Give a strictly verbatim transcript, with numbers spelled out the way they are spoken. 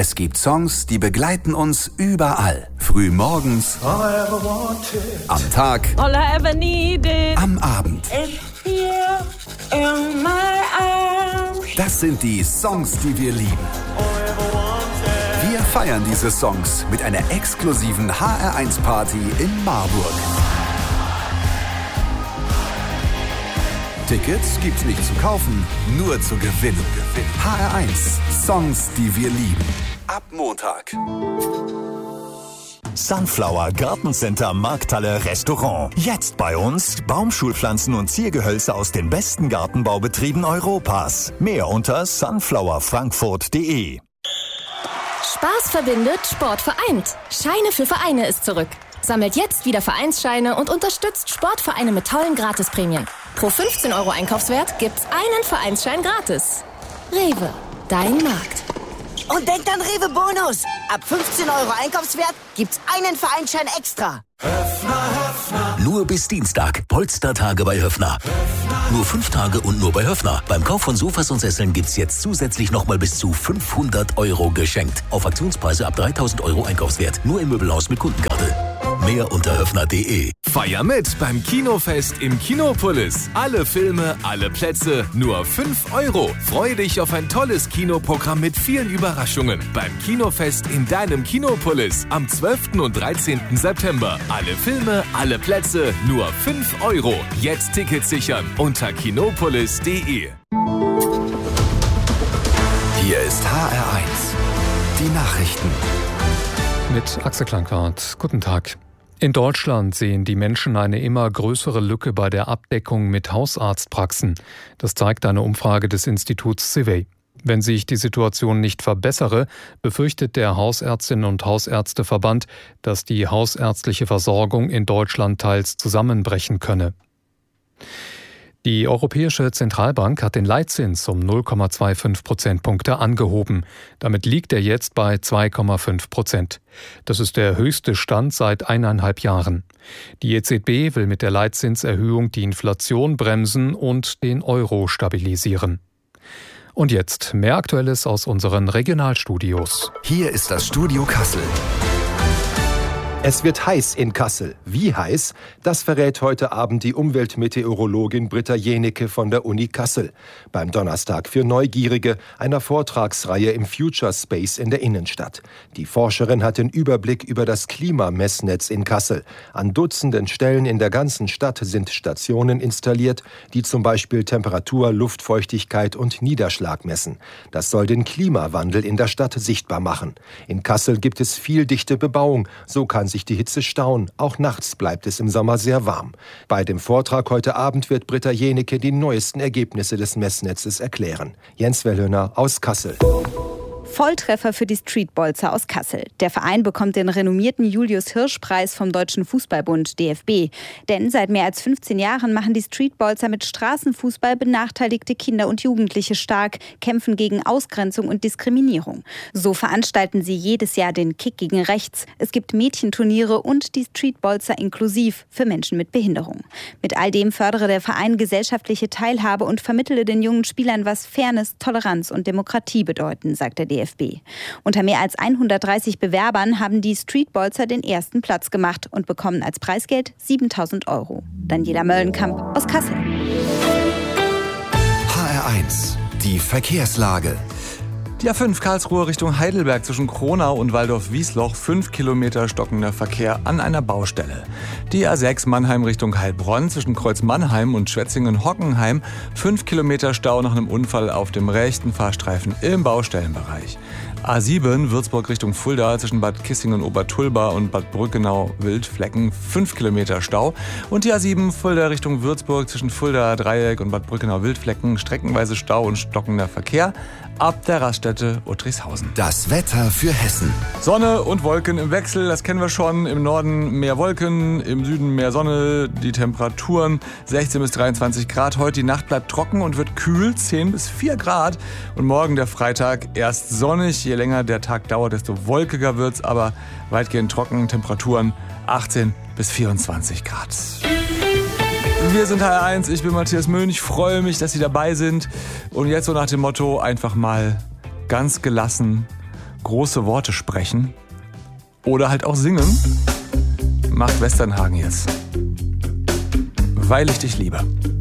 Es gibt Songs, die begleiten uns überall. Früh morgens, am Tag, All I ever needed. am Abend. It's here in my arms. Das sind die Songs, die wir lieben. Wir feiern diese Songs mit einer exklusiven H R eins Party in Marburg. Tickets gibt's nicht zu kaufen, nur zu gewinnen. H R eins, Songs, die wir lieben. Ab Montag. Sunflower Gartencenter Markthalle Restaurant. Jetzt bei uns Baumschulpflanzen und Ziergehölze aus den besten Gartenbaubetrieben Europas. Mehr unter sunflower frankfurt punkt de. Spaß verbindet, Sport vereint. Scheine für Vereine ist zurück. Sammelt jetzt wieder Vereinsscheine und unterstützt Sportvereine mit tollen Gratisprämien. Pro fünfzehn Euro Einkaufswert gibt's einen Vereinsschein gratis. Rewe, dein Markt. Und denkt an Rewe Bonus. Ab fünfzehn Euro Einkaufswert gibt's einen Vereinsschein extra. Höffner, Höffner. Nur bis Dienstag. Polstertage bei Höffner. Höffner. Nur fünf Tage und nur bei Höffner. Beim Kauf von Sofas und Sesseln gibt's jetzt zusätzlich nochmal bis zu fünfhundert Euro geschenkt. Auf Aktionspreise ab dreitausend Euro Einkaufswert. Nur im Möbelhaus mit Kundenkarte. Mehr unter höffner punkt de. Feier mit beim Kinofest im Kinopolis. Alle Filme, alle Plätze, nur fünf Euro. Freu dich auf ein tolles Kinoprogramm mit vielen Überraschungen. Beim Kinofest in deinem Kinopolis am zwölften und dreizehnten September. Alle Filme, alle Plätze, nur fünf Euro. Jetzt Tickets sichern unter kinopolis punkt de. Hier ist H R eins. Die Nachrichten. Mit Axel Klankwart. Guten Tag. In Deutschland sehen die Menschen eine immer größere Lücke bei der Abdeckung mit Hausarztpraxen. Das zeigt eine Umfrage des Instituts Civey. Wenn sich die Situation nicht verbessere, befürchtet der Hausärztinnen- und Hausärzteverband, dass die hausärztliche Versorgung in Deutschland teils zusammenbrechen könne. Die Europäische Zentralbank hat den Leitzins um null Komma fünfundzwanzig Prozentpunkte angehoben. Damit liegt er jetzt bei zwei Komma fünf Prozent. Das ist der höchste Stand seit eineinhalb Jahren. Die E Z B will mit der Leitzinserhöhung die Inflation bremsen und den Euro stabilisieren. Und jetzt mehr Aktuelles aus unseren Regionalstudios. Hier ist das Studio Kassel. Es wird heiß in Kassel. Wie heiß? Das verrät heute Abend die Umweltmeteorologin Britta Jenecke von der Uni Kassel. Beim Donnerstag für Neugierige, einer Vortragsreihe im Future Space in der Innenstadt. Die Forscherin hat den Überblick über das Klimamessnetz in Kassel. An Dutzenden Stellen in der ganzen Stadt sind Stationen installiert, die zum Beispiel Temperatur, Luftfeuchtigkeit und Niederschlag messen. Das soll den Klimawandel in der Stadt sichtbar machen. In Kassel gibt es viel dichte Bebauung, so kann sich die Hitze stauen. Auch nachts bleibt es im Sommer sehr warm. Bei dem Vortrag heute Abend wird Britta Jenecke die neuesten Ergebnisse des Messnetzes erklären. Jens Wellhöhner aus Kassel. Volltreffer für die Streetbolzer aus Kassel. Der Verein bekommt den renommierten Julius-Hirsch-Preis vom Deutschen Fußballbund D F B. Denn seit mehr als fünfzehn Jahren machen die Streetbolzer mit Straßenfußball benachteiligte Kinder und Jugendliche stark, kämpfen gegen Ausgrenzung und Diskriminierung. So veranstalten sie jedes Jahr den Kick gegen Rechts. Es gibt Mädchenturniere und die Streetbolzer inklusiv für Menschen mit Behinderung. Mit all dem fördere der Verein gesellschaftliche Teilhabe und vermittele den jungen Spielern, was Fairness, Toleranz und Demokratie bedeuten, sagt der D F B. Unter mehr als hundertdreißig Bewerbern haben die Streetbolzer den ersten Platz gemacht und bekommen als Preisgeld siebentausend Euro. Daniela Möllenkamp aus Kassel. H R eins. Die Verkehrslage. Die A fünf Karlsruhe Richtung Heidelberg zwischen Kronau und Waldorf-Wiesloch, fünf Kilometer stockender Verkehr an einer Baustelle. Die A sechs Mannheim Richtung Heilbronn zwischen Kreuz Mannheim und Schwetzingen-Hockenheim, fünf Kilometer Stau nach einem Unfall auf dem rechten Fahrstreifen im Baustellenbereich. A sieben Würzburg Richtung Fulda zwischen Bad Kissingen-Obertulba und Bad Brückenau-Wildflecken, fünf Kilometer Stau. Und die A sieben Fulda Richtung Würzburg zwischen Fulda Dreieck und Bad Brückenau-Wildflecken, streckenweise Stau und stockender Verkehr ab der Raststätte Uttrichshausen. Das Wetter für Hessen. Sonne und Wolken im Wechsel, das kennen wir schon. Im Norden mehr Wolken, im Süden mehr Sonne. Die Temperaturen sechzehn bis dreiundzwanzig Grad. Heute die Nacht bleibt trocken und wird kühl, zehn bis vier Grad. Und morgen der Freitag erst sonnig. Je länger der Tag dauert, desto wolkiger wird's, aber weitgehend trocken. Temperaturen achtzehn bis vierundzwanzig Grad. Wir sind H R eins, ich bin Matthias Möhn, ich freue mich, dass Sie dabei sind. Und jetzt so nach dem Motto, einfach mal ganz gelassen große Worte sprechen oder halt auch singen, macht Westernhagen jetzt. Weil ich dich liebe.